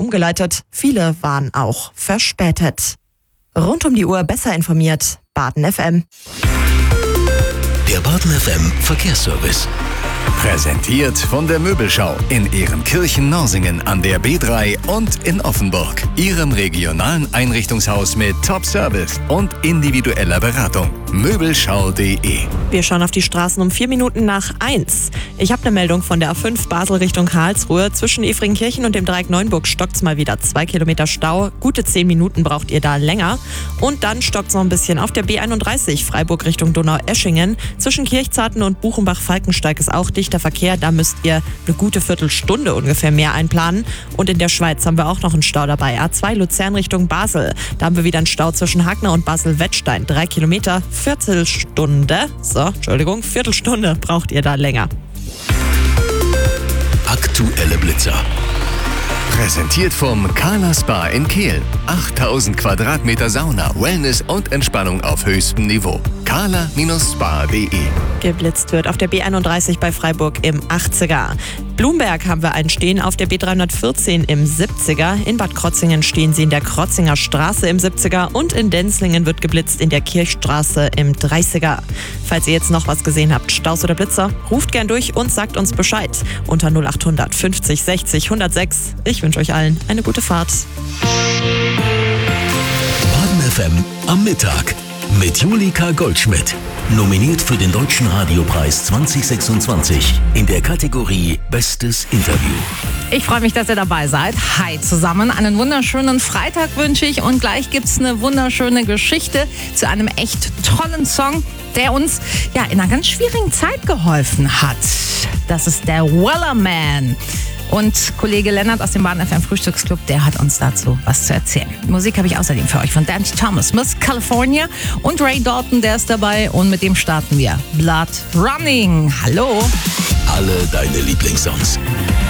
umgeleitet. Viele waren auch verspätet. Rund um die Uhr besser informiert. Baden FM. Der Baden FM Verkehrsservice. Präsentiert von der Möbelschau in Ehrenkirchen-Norsingen an der B3 und in Offenburg. Ihrem regionalen Einrichtungshaus mit Top-Service und individueller Beratung. Möbelschau.de. Wir schauen auf die Straßen um 1:04. Ich habe eine Meldung von der A5 Basel Richtung Karlsruhe. Zwischen Efringkirchen und dem Dreieck Neuenburg stockt's mal wieder 2 Kilometer Stau. Gute 10 Minuten braucht ihr da länger. Und dann stockt's noch ein bisschen auf der B31 Freiburg Richtung Donau-Eschingen. Zwischen Kirchzarten und Buchenbach-Falkensteig ist auch dichter Verkehr. Da müsst ihr eine gute Viertelstunde ungefähr mehr einplanen. Und in der Schweiz haben wir auch noch einen Stau dabei. A2 Luzern Richtung Basel. Da haben wir wieder einen Stau zwischen Hagner und Basel-Wettstein. 3 Kilometer, Viertelstunde braucht ihr da länger. Aktuelle Blitzer. Präsentiert vom Carla Spa in Kehl. 8000 Quadratmeter Sauna, Wellness und Entspannung auf höchstem Niveau. carla-spa.de. Geblitzt wird auf der B31 bei Freiburg im 80er. Blumberg haben wir einen stehen auf der B314 im 70er. In Bad Krotzingen stehen sie in der Krotzinger Straße im 70er und in Denzlingen wird geblitzt in der Kirchstraße im 30er. Falls ihr jetzt noch was gesehen habt, Staus oder Blitzer, ruft gern durch und sagt uns Bescheid. Unter 0800 50 60 106. Ich wünsche euch allen eine gute Fahrt. Baden FM am Mittag mit Julika Goldschmidt. Nominiert für den Deutschen Radiopreis 2026 in der Kategorie Bestes Interview. Ich freue mich, dass ihr dabei seid. Hi zusammen, einen wunderschönen Freitag wünsche ich und gleich gibt's eine wunderschöne Geschichte zu einem echt tollen Song, der uns ja in einer ganz schwierigen Zeit geholfen hat. Das ist der Wellerman. Und Kollege Lennart aus dem Baden FM Frühstücksclub, der hat uns dazu was zu erzählen. Musik habe ich außerdem für euch von Dan Thomas, Miss California und Ray Dalton, der ist dabei. Und mit dem starten wir. Blood Running. Hallo. Alle deine Lieblingssongs.